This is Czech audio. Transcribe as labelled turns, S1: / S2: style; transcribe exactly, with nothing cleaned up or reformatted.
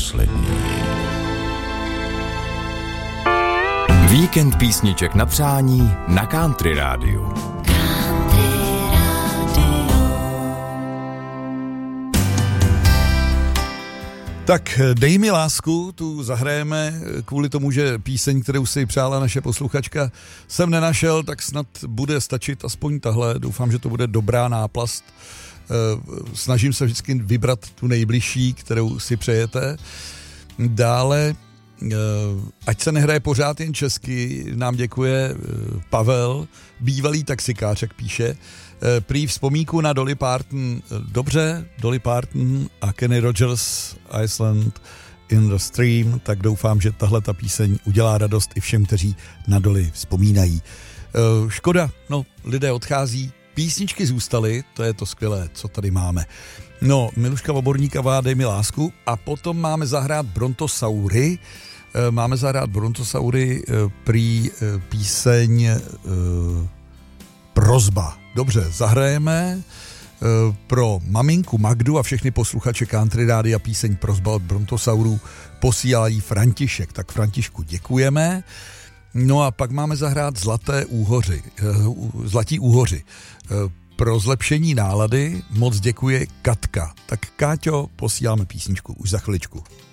S1: poslední. Víkend písniček na přání na Country rádiu.
S2: Tak dej mi lásku, tu zahrajeme kvůli tomu, že píseň, kterou si přála naše posluchačka, jsem nenašel, tak snad bude stačit aspoň tahle. Doufám, že to bude dobrá náplast. Snažím se vždycky vybrat tu nejbližší, kterou si přejete. Dále, ať se nehraje pořád jen česky, nám děkuje Pavel, bývalý taxikář, jak píše. Prý vzpomínku na Dolly Parton. Dobře, Dolly Parton a Kenny Rogers, Iceland in the Stream, tak doufám, že tahle ta píseň udělá radost i všem, kteří na Dolly vzpomínají. Škoda, no, lidé odchází, písničky zůstaly, to je to skvělé, co tady máme. No, Miluška Voborníková, dej mi lásku, a potom máme zahrát Brontosaury, máme zahrát Brontosaury, prý píseň Prosba. Dobře, zahrajeme pro maminku Magdu a všechny posluchače Country rádia píseň Prosba od Brontosaurů, posílá jí František, tak Františku děkujeme. No a pak máme zahrát Zlaté úhoři, Zlatí úhoři. Pro zlepšení nálady moc děkuje Katka. Tak Káťo, posíláme písničku už za chviličku.